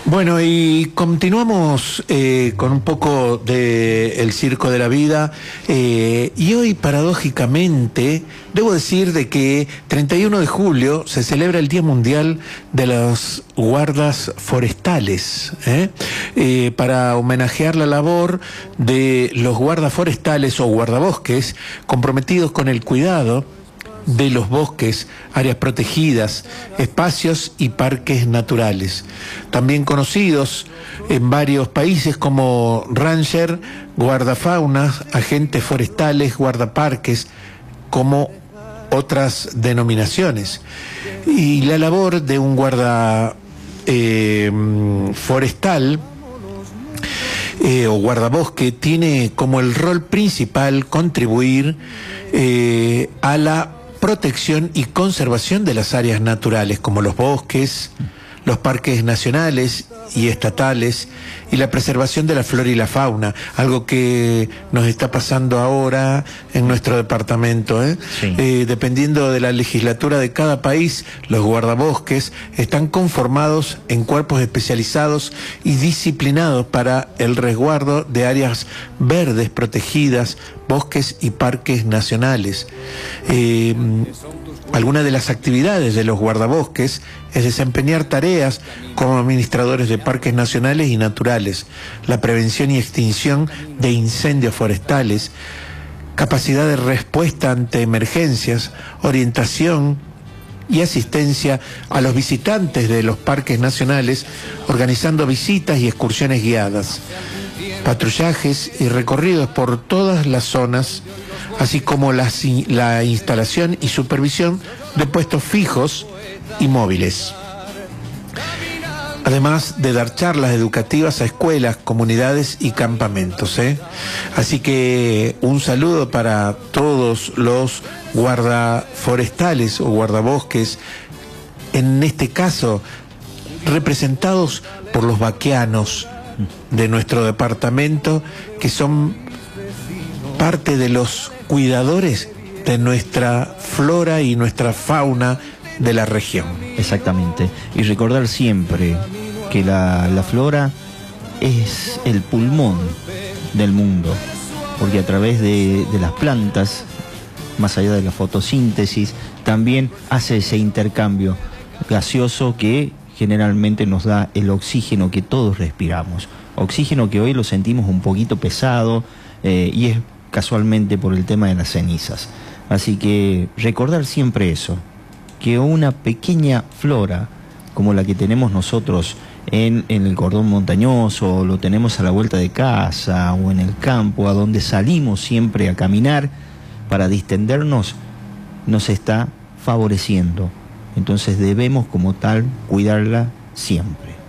Bueno, y continuamos con un poco de el circo de la vida, y hoy paradójicamente debo decir de que 31 de julio se celebra el Día Mundial de los Guardas Forestales, para homenajear la labor de los guardas forestales o guardabosques comprometidos con el cuidado de los bosques, áreas protegidas, espacios y parques naturales, también conocidos en varios países como ranger, guardafauna, agentes forestales, guardaparques, como otras denominaciones. Y la labor de un guarda forestal o guardabosque tiene como el rol principal contribuir a la protección y conservación de las áreas naturales como los bosques, los parques nacionales y estatales y la preservación de la flora y la fauna, algo que nos está pasando ahora en nuestro departamento. Sí. Dependiendo de la legislatura de cada país, los guardabosques están conformados en cuerpos especializados y disciplinados para el resguardo de áreas verdes protegidas, bosques y parques nacionales. Algunas de las actividades de los guardabosques es desempeñar tareas como administradores de parques nacionales y naturales, la prevención y extinción de incendios forestales, capacidad de respuesta ante emergencias, orientación y asistencia a los visitantes de los parques nacionales, organizando visitas y excursiones guiadas, patrullajes y recorridos por todas las zonas, así como la instalación y supervisión de puestos fijos y móviles. Además de dar charlas educativas a escuelas, comunidades y campamentos. Así que un saludo para todos los guardaforestales o guardabosques, en este caso representados por los vaqueanos de nuestro departamento, que son parte de los cuidadores de nuestra flora y nuestra fauna de la región. Exactamente. Y recordar siempre que la flora es el pulmón del mundo, porque a través de las plantas, más allá de la fotosíntesis, también hace ese intercambio gaseoso que generalmente nos da el oxígeno que todos respiramos. Oxígeno que hoy lo sentimos un poquito pesado, y es casualmente por el tema de las cenizas. Así que recordar siempre eso, que una pequeña flora como la que tenemos nosotros en el cordón montañoso, o lo tenemos a la vuelta de casa o en el campo, a donde salimos siempre a caminar para distendernos, nos está favoreciendo. Entonces debemos como tal cuidarla siempre.